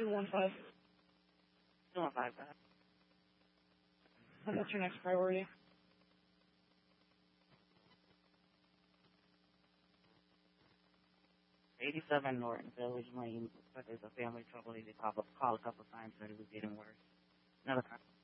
215. 215, go ahead. And what's your next priority? 87 Norton Village Lane, but there's a family trouble. They call a couple times, but it was getting worse. Another time.